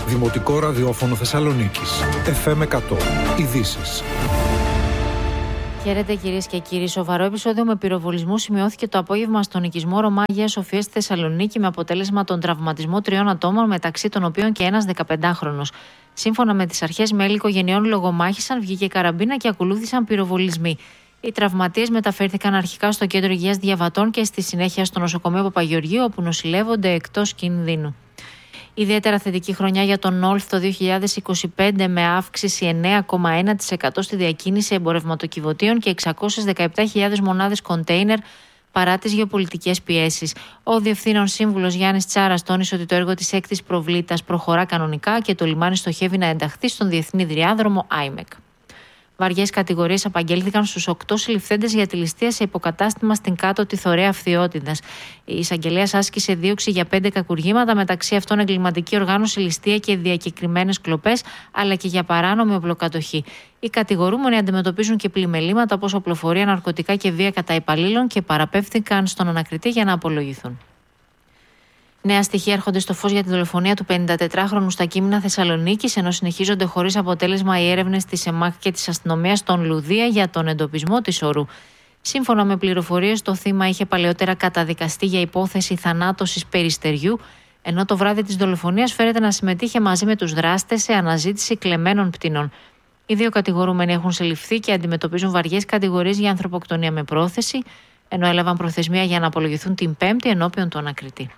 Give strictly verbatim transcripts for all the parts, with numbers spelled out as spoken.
Δημοτικό ραδιόφωνο Θεσσαλονίκης. εφ εμ εκατό. Ειδήσεις. Χαίρετε κυρίες και κύριοι. Σοβαρό επεισόδιο με πυροβολισμό σημειώθηκε το απόγευμα στον οικισμό Ρωμά Αγίας Σοφίας στη Θεσσαλονίκη με αποτέλεσμα τον τραυματισμό τριών ατόμων, μεταξύ των οποίων και ένας δεκαπεντάχρονος. Σύμφωνα με τις αρχές, μέλη οικογενειών λογομάχησαν, βγήκε καραμπίνα και ακολούθησαν πυροβολισμοί. Οι τραυματίες μεταφέρθηκαν αρχικά στο κέντρο υγείας Διαβατών και στη συνέχεια στο νοσοκομείο Παπαγεωργίου, όπου νοσηλεύονται εκτός κινδύνου. Ιδιαίτερα θετική χρονιά για τον Νόλθ το δύο χιλιάδες είκοσι πέντε, με αύξηση εννέα κόμμα ένα τοις εκατό στη διακίνηση εμπορευματοκιβωτίων και εξακόσιες δεκαεπτά χιλιάδες μονάδες κοντέινερ παρά τις γεωπολιτικές πιέσεις. Ο Διευθύνων Σύμβουλος Γιάννης Τσάρας τόνισε ότι το έργο της έκτης προβλήτας προχωρά κανονικά και το λιμάνι στοχεύει να ενταχθεί στον Διεθνή Διάδρομο άι μεκ. Βαριές κατηγορίες απαγγέλθηκαν στους οκτώ συλληφθέντες για τη ληστεία σε υποκατάστημα στην Κάτωτη Θωρέα Φθιώτιδας. Η εισαγγελέας άσκησε δίωξη για πέντε κακουργήματα, μεταξύ αυτών εγκληματική οργάνωση, ληστεία και διακεκριμένες κλοπές, αλλά και για παράνομη οπλοκατοχή. Οι κατηγορούμενοι αντιμετωπίζουν και πλημελήματα όπως οπλοφορία, ναρκωτικά και βία κατά υπαλλήλων και παραπέμφθηκαν στον ανακριτή για να απολογηθούν. Νέα στοιχεία έρχονται στο φως για τη δολοφονία του πενηντατετράχρονου στα Κείμηνα Θεσσαλονίκης, ενώ συνεχίζονται χωρίς αποτέλεσμα οι έρευνες της ΕΜΑΚ και της αστυνομίας των Λουδία για τον εντοπισμό της ορού. Σύμφωνα με πληροφορίες, το θύμα είχε παλαιότερα καταδικαστεί για υπόθεση θανάτωσης περιστεριού, ενώ το βράδυ της δολοφονίας φέρεται να συμμετείχε μαζί με τους δράστες σε αναζήτηση κλεμμένων πτηνών. Οι δύο κατηγορούμενοι έχουν συλληφθεί και αντιμετωπίζουν βαριές κατηγορίες για ανθρωποκτονία με πρόθεση, ενώ έλαβαν προθεσμία για να απολογηθούν την Πέμπτη ενώπιον του ανακριτή.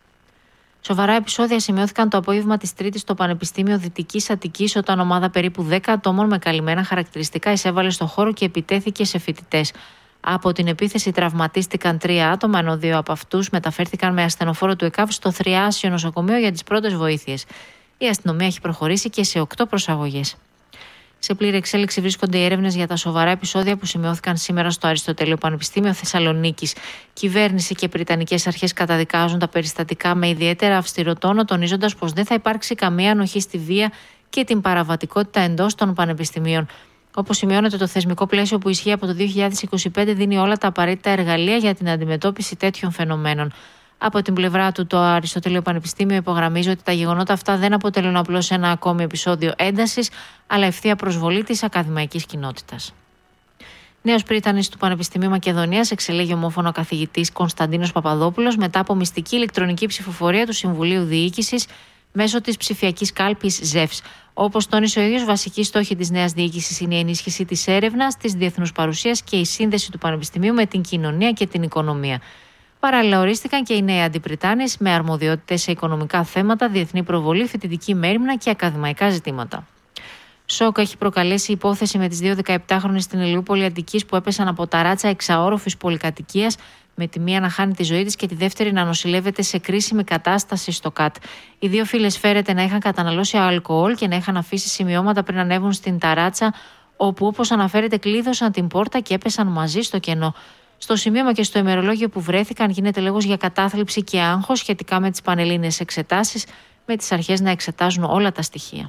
Σοβαρά επεισόδια σημειώθηκαν το απόγευμα της Τρίτης στο Πανεπιστήμιο Δυτικής Αττικής, όταν ομάδα περίπου δέκα ατόμων με καλυμμένα χαρακτηριστικά εισέβαλε στο χώρο και επιτέθηκε σε φοιτητές. Από την επίθεση τραυματίστηκαν τρία άτομα, ενώ δύο από αυτούς μεταφέρθηκαν με ασθενοφόρο του ΕΚΑΒ στο Θριάσιο νοσοκομείο για τις πρώτες βοήθειες. Η αστυνομία έχει προχωρήσει και σε οκτώ προσαγωγές. Σε πλήρη εξέλιξη βρίσκονται οι έρευνες για τα σοβαρά επεισόδια που σημειώθηκαν σήμερα στο Αριστοτέλειο Πανεπιστήμιο Θεσσαλονίκης. Κυβέρνηση και βρετανικές αρχές καταδικάζουν τα περιστατικά με ιδιαίτερα αυστηρό τόνο, τονίζοντας πως δεν θα υπάρξει καμία ανοχή στη βία και την παραβατικότητα εντός των πανεπιστημίων. Όπως σημειώνεται, το θεσμικό πλαίσιο που ισχύει από το δύο χιλιάδες είκοσι πέντε δίνει όλα τα απαραίτητα εργαλεία για την αντιμετώπιση τέτοιων φαινομένων. Από την πλευρά του, το Αριστοτέλειο Πανεπιστήμιο υπογραμμίζει ότι τα γεγονότα αυτά δεν αποτελούν απλώς ένα ακόμη επεισόδιο έντασης, αλλά ευθεία προσβολή της ακαδημαϊκής κοινότητας. Νέος πρίτανης του Πανεπιστημίου Μακεδονίας εξελέγει ομόφωνο καθηγητής Κωνσταντίνος Παπαδόπουλος μετά από μυστική ηλεκτρονική ψηφοφορία του Συμβουλίου Διοίκησης μέσω της ψηφιακής κάλπης ΖΕΦΣ. Όπως τόνισε ο ίδιος, βασική στόχη της νέας διοίκησης είναι η ενίσχυση της έρευνας, της διεθνούς παρουσίας και η σύνδεση του Πανεπιστημίου με την κοινωνία και την οικονομία. Παράλληλα, ορίστηκαν και οι νέοι αντιπριτάνες με αρμοδιότητες σε οικονομικά θέματα, διεθνή προβολή, φοιτητική μέριμνα και ακαδημαϊκά ζητήματα. Σοκ έχει προκαλέσει η υπόθεση με τις δύο δεκαεπτάχρονες στην Ηλιούπολη Αττικής που έπεσαν από ταράτσα εξαόροφης πολυκατοικίας, με τη μία να χάνει τη ζωή της και τη δεύτερη να νοσηλεύεται σε κρίσιμη κατάσταση στο ΚΑΤ. Οι δύο φίλες φέρεται να είχαν καταναλώσει αλκοόλ και να είχαν αφήσει σημειώματα πριν ανέβουν στην ταράτσα, όπου, όπως αναφέρεται, κλείδωσαν την πόρτα και έπεσαν μαζί στο κενό. Στο σημείωμα και στο ημερολόγιο που βρέθηκαν γίνεται λόγος για κατάθλιψη και άγχος σχετικά με τις πανελλήνιες εξετάσεις, με τις αρχές να εξετάζουν όλα τα στοιχεία.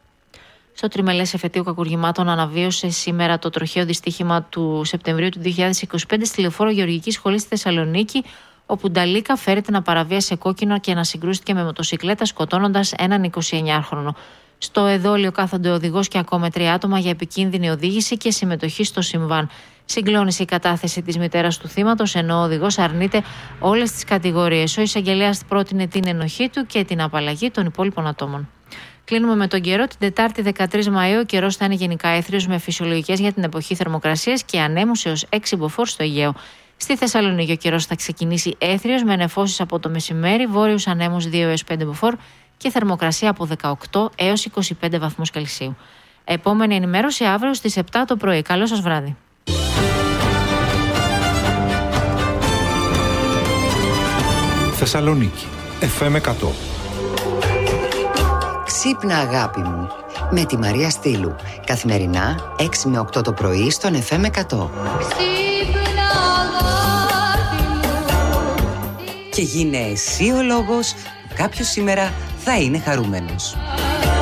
Στο τριμελές εφετείο κακουργημάτων αναβίωσε σήμερα το τροχαίο δυστύχημα του Σεπτεμβρίου του δύο χιλιάδες είκοσι πέντε στη λεωφόρο Γεωργικής Σχολής στη Θεσσαλονίκη, όπου Νταλίκα φέρεται να παραβίασε κόκκινο και να συγκρούστηκε με μοτοσικλέτα, σκοτώνοντας έναν εικοσιεννιάχρονο. Στο εδόλιο κάθονται ο οδηγός και ακόμα τρία άτομα για επικίνδυνη οδήγηση και συμμετοχή στο συμβάν. Συγκλώνησε η κατάθεση της μητέρας του θύματος, ενώ ο οδηγός αρνείται όλες τις κατηγορίες. Ο εισαγγελέας πρότεινε την ενοχή του και την απαλλαγή των υπόλοιπων ατόμων. Κλείνουμε με τον καιρό. Την Τετάρτη δεκατρείς Μαΐου ο καιρός θα είναι γενικά έθριος με φυσιολογικές για την εποχή θερμοκρασίας και ανέμους έως έξι μποφόρ στο Αιγαίο. Στη Θεσσαλονίκη ο καιρός θα ξεκινήσει έθριος με νεφώσεις από το μεσημέρι, βόρειους ανέμους δύο έως πέντε μποφόρ και θερμοκρασία από δεκαοκτώ έως είκοσι πέντε βαθμούς Κελσίου. Επόμενη ενημέρωση αύριο στις επτά το πρωί. Καλό σας βράδυ. Θεσσαλονίκη, εφ εμ εκατό. Ξύπνα αγάπη μου, με τη Μαρία Στήλου. Καθημερινά έξι με οκτώ το πρωί στον εφ εμ εκατό. Ξύπνα αγάπη μου. Και γίνε εσύ ο λόγος που κάποιος σήμερα θα είναι χαρούμενος.